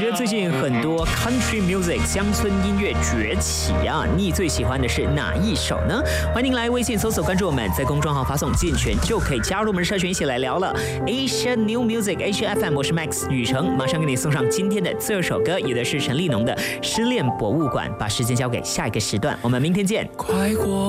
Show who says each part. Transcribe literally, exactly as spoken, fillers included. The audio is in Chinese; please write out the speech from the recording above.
Speaker 1: 得最近很多 country music 乡村音乐崛起啊，你最喜欢的是哪一首呢？欢迎您来微信搜索关注我们，在公众号发送健全就可以加入我们的社群一起来聊了。Asia New Music Asia F M， 我是 Max 雨成，马上给你送上今天的最后一首歌，也就是陈立农的《失恋博物馆》。把时间交给下一个时段，我们明天见。快过